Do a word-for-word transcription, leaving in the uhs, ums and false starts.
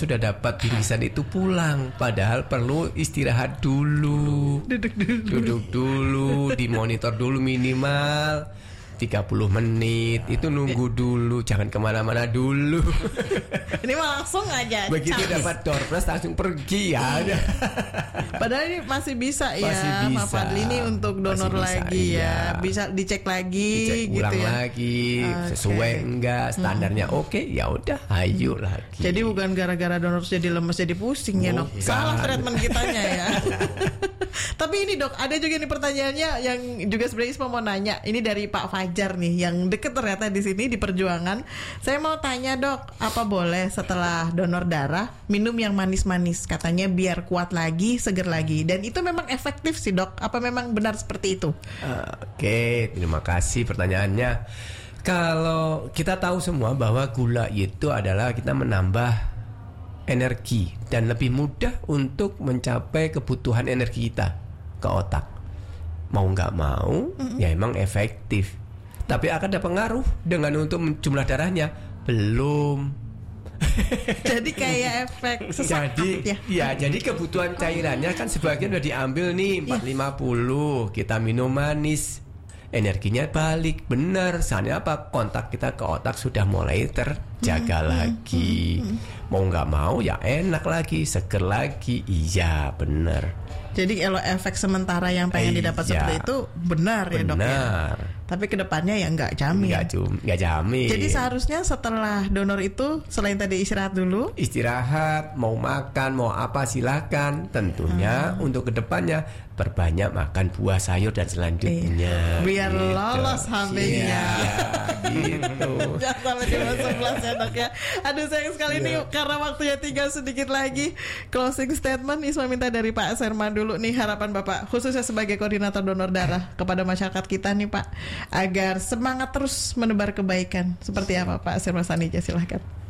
sudah dapat bingkisan itu pulang, padahal perlu istirahat dulu. Duduk dulu. Duduk dulu, dimonitor dulu minimal tiga puluh menit. Itu nunggu dulu, jangan kemana-mana dulu. Ini mah langsung aja. Begitu Cang. dapat door prize langsung pergi ya. Padahal ini masih bisa ya, Masih bisa. Mas Fadli ini untuk donor Masih bisa, lagi iya. ya, bisa dicek lagi, Dicek gitu ulang ya. lagi, Oke. sesuai enggak standarnya. Oke, ya udah, ayo lagi. Jadi bukan gara-gara donor jadi lemes jadi pusing ya dok. Bukan. Salah treatment kitanya ya. Tapi ini dok, ada juga nih pertanyaannya yang juga sebenarnya Isma mau nanya. Ini dari Pak Fajar nih, yang deket ternyata di sini di Perjuangan. Saya mau tanya dok, apa boleh setelah donor darah minum yang manis-manis? Katanya biar kuat lagi, seger lagi. Dan itu memang efektif sih dok. Apa memang benar seperti itu? Oke, terima kasih pertanyaannya. Kalau kita tahu semua bahwa gula itu adalah kita menambah energi dan lebih mudah untuk mencapai kebutuhan energi kita ke otak. Mau nggak mau, mm-hmm. ya emang efektif. Tapi akan ada pengaruh dengan untuk jumlah darahnya belum. Jadi kayak efek sesak Jadi ya. ya, jadi kebutuhan cairannya kan sebagian udah diambil nih empat ratus lima puluh. Kita minum manis, energinya balik. Benar, soalnya apa? Kontak kita ke otak sudah mulai terjaga hmm, lagi. Hmm, hmm, hmm. Mau nggak mau ya enak lagi, seger lagi. Iya, benar. Jadi kalau efek sementara yang pengen eh, didapat iya. seperti itu benar, benar ya dok ya. Tapi kedepannya ya nggak jamin. Nggak cum, nggak jamin. Jadi seharusnya setelah donor itu selain tadi istirahat dulu. Istirahat, mau makan, mau apa silahkan. Tentunya hmm. untuk kedepannya perbanyak makan buah sayur dan selanjutnya. Iya. Biar gitu. lolos H B-nya. Iya, gitu. Jangan sampai di bawah sebelas ya dok ya. Aduh sayang sekali Iya. nih karena waktunya tinggal sedikit lagi. Closing statement Isma minta dari Pak Serman dulu nih, harapan Bapak khususnya sebagai koordinator donor darah kepada masyarakat kita nih Pak, agar semangat terus menebar kebaikan. Seperti apa Pak Serman Sanija, silahkan.